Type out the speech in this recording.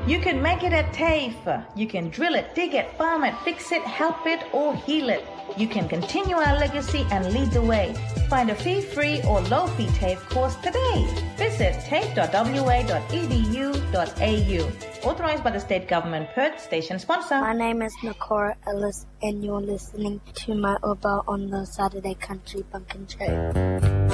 You can make it at TAFE. You can drill it, dig it, farm it, fix it, help it, or heal it. You can continue our legacy and lead the way. Find a fee-free or low-fee TAFE course today. Visit tafe.wa.edu.au. Authorised by the State Government, Perth, station sponsor. My name is Nakora Ellis and you're listening to my Uber on the Saturday Country Pumpkin Show.